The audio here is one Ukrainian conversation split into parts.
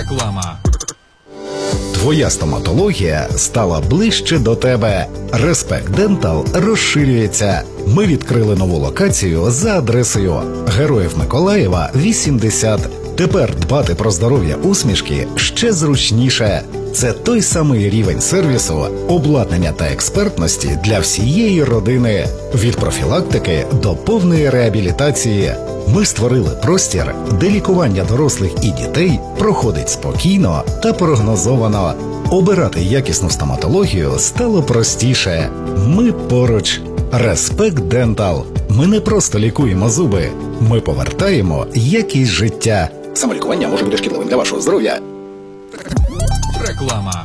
Реклама. Твоя стоматологія стала ближче до тебе. Респект Дентал розширюється. Ми відкрили нову локацію за адресою Героїв Миколаєва, 80. Тепер дбати про здоров'я усмішки ще зручніше. Це той самий рівень сервісу, обладнання та експертності для всієї родини. Від профілактики до повної реабілітації. Ми створили простір, де лікування дорослих і дітей проходить спокійно та прогнозовано. Обирати якісну стоматологію стало простіше. Ми поруч. Респект Дентал. Ми не просто лікуємо зуби. Ми повертаємо якість життя. Самолікування може бути шкідливим для вашого здоров'я. Реклама.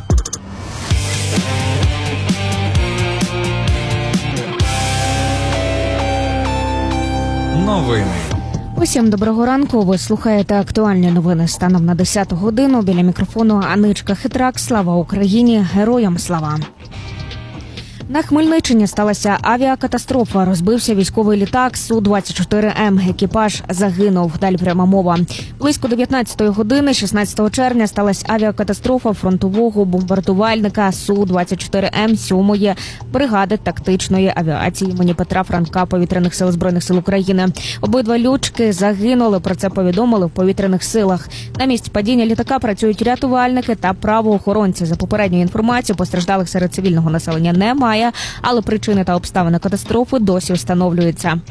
Новини. Усім доброго ранку. Ви слухаєте актуальні новини станом на 10 годину. Біля мікрофону Аничка Хитрак. Слава Україні! Героям слава! На Хмельниччині сталася авіакатастрофа. Розбився військовий літак Су-24М. Екіпаж загинув. Далі пряма мова. Близько 19-ї години 16 червня сталася авіакатастрофа фронтового бомбардувальника Су-24М 7-ї бригади тактичної авіації імені Петра Франка Повітряних сил Збройних сил України. Обидва льотчики загинули. Про це повідомили в повітряних силах. На місці падіння літака працюють рятувальники та правоохоронці. За попередньою інформацією, постраждалих серед цивільного населення немає. Але причини та обставини катастрофи досі встановлюються.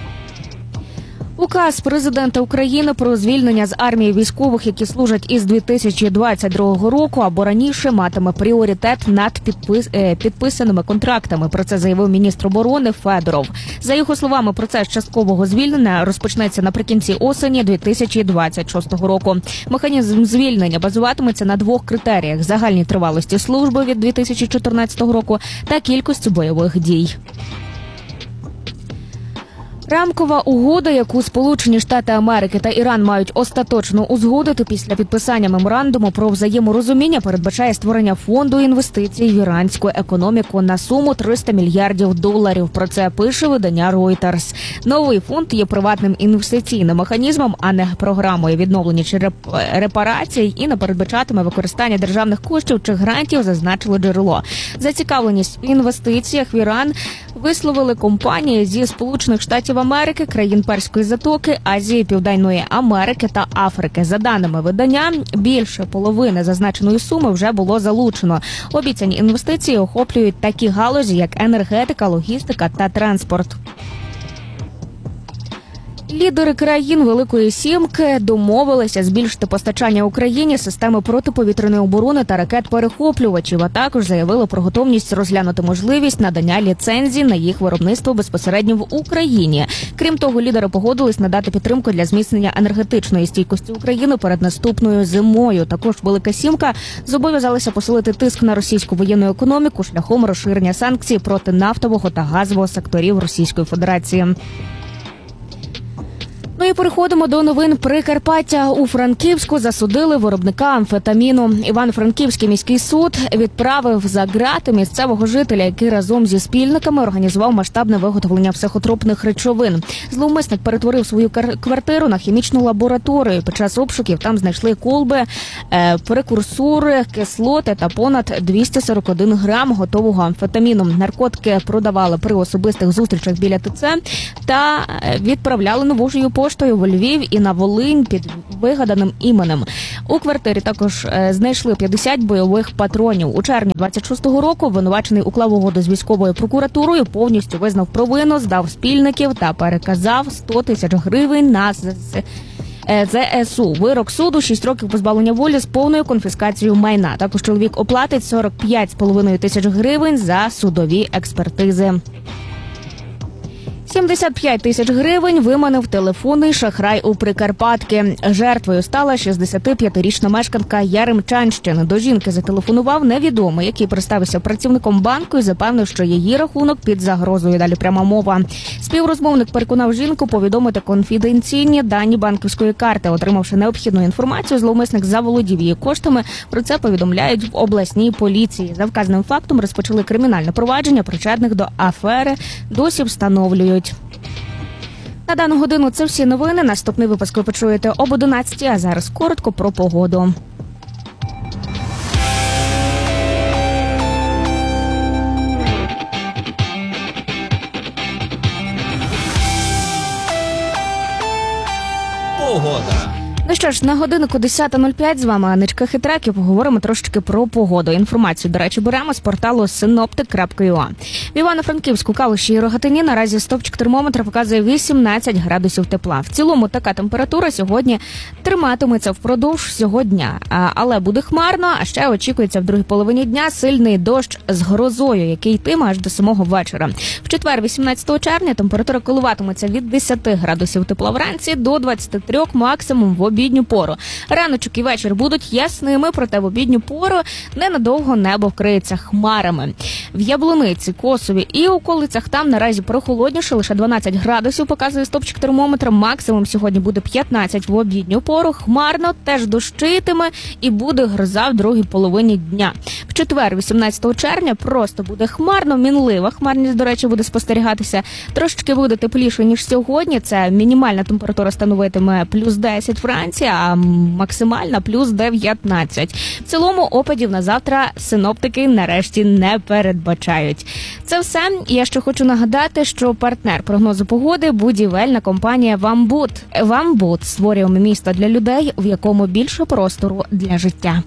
Указ президента України про звільнення з армії військових, які служать із 2022 року або раніше, матиме пріоритет над підписаними контрактами. Про це заявив міністр оборони Федоров. За його словами, процес часткового звільнення розпочнеться наприкінці осені 2026 року. Механізм звільнення базуватиметься на двох критеріях – загальній тривалості служби від 2014 року та кількості бойових дій. Рамкова угода, яку Сполучені Штати Америки та Іран мають остаточно узгодити після підписання меморандуму про взаєморозуміння, передбачає створення фонду інвестицій в іранську економіку на суму $300 мільярдів. Про це пише видання Reuters. Новий фонд є приватним інвестиційним механізмом, а не програмою відновлення чи репарацій, і не передбачатиме використання державних коштів чи грантів, зазначило джерело. Зацікавленість в інвестиціях в Іран висловили компанії зі Сполучених Штатів Америки, країн Перської затоки, Азії, Південної Америки та Африки. За даними видання, більше половини зазначеної суми вже було залучено. Обіцяні інвестиції охоплюють такі галузі, як енергетика, логістика та транспорт. Лідери країн Великої Сімки домовилися збільшити постачання Україні системи протиповітряної оборони та ракет-перехоплювачів, а також заявили про готовність розглянути можливість надання ліцензій на їх виробництво безпосередньо в Україні. Крім того, лідери погодились надати підтримку для зміцнення енергетичної стійкості України перед наступною зимою. Також Велика Сімка зобов'язалася посилити тиск на російську воєнну економіку шляхом розширення санкцій проти нафтового та газового секторів Російської Федерації. Ну і переходимо до новин Прикарпаття. У Франківську засудили виробника амфетаміну. Івано-Франківський міський суд відправив за ґрати місцевого жителя, який разом зі спільниками організував масштабне виготовлення психотропних речовин. Зловмисник перетворив свою квартиру на хімічну лабораторію. Під час обшуків там знайшли колби, прекурсори, кислоти та понад 241 грам готового амфетаміну. Наркотики продавали при особистих зустрічах біля ТЦ та відправляли новою поштою в Львів і на Волинь під вигаданим іменем. У квартирі також знайшли 50 бойових патронів. У червні 26-го року обвинувачений уклав угоду з військовою прокуратурою, повністю визнав провину, здав спільників та переказав 100 тисяч гривень на ЗСУ. Вирок суду – 6 років позбавлення волі з повною конфіскацією майна. Також чоловік оплатить 45,5 тисяч гривень за судові експертизи. 75 тисяч гривень виманив телефонний шахрай у Прикарпатки. Жертвою стала 65-річна мешканка Яремчанщини. До жінки зателефонував невідомий, який представився працівником банку і запевнив, що її рахунок під загрозою. Далі пряма мова. Співрозмовник переконав жінку повідомити конфіденційні дані банківської карти. Отримавши необхідну інформацію, зловмисник заволодів її коштами. Про це повідомляють в обласній поліції. За вказаним фактом розпочали кримінальне провадження, причетних до афери досі встановлюють. На дану годину це всі новини. Наступний випуск ви почуєте об 11, а зараз коротко про погоду. Ну що ж, на годинку 10:05 з вами Анечка Хитрак і поговоримо трошечки про погоду. Інформацію, до речі, беремо з порталу synoptic.ua. В Івано-Франківську, Калуші і Рогатині наразі стовпчик термометра показує 18 градусів тепла. В цілому така температура сьогодні триматиметься впродовж всього дня. Але буде хмарно, а ще очікується в другій половині дня сильний дощ з грозою, який йтиме аж до самого вечора. В четвер, 18 червня, температура коливатиметься від 10 градусів тепла вранці до 23 максимум в обідню пору. Раночок і вечір будуть ясними, проте в обідню пору ненадовго небо вкриється хмарами. В Яблуниці, Косові і околицях там наразі прохолодніше, лише 12 градусів показує стопчик термометра, максимум сьогодні буде 15 в обідню пору, хмарно, теж дощитиме і буде гроза в другій половині дня. В четвер, 18 червня, просто буде хмарно, мінлива хмарність, до речі, буде спостерігатися. Трошечки буде тепліше, ніж сьогодні, це мінімальна температура становитиме плюс 10 вранці, а максимальна плюс 19. В цілому опадів на завтра синоптики нарешті не передбачають. Це все. Я ще хочу нагадати, що партнер прогнозу погоди – будівельна компанія «Вамбут». «Вамбут» створюємо місто для людей, в якому більше простору для життя.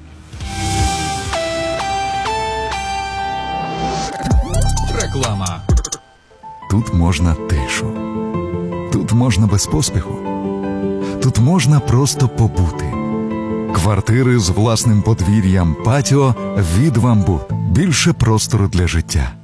Реклама. Тут можна тишу. Тут можна без поспіху. Тут можна просто побути. Квартири з власним подвір'ям, патіо від «Вамбут». Більше простору для життя.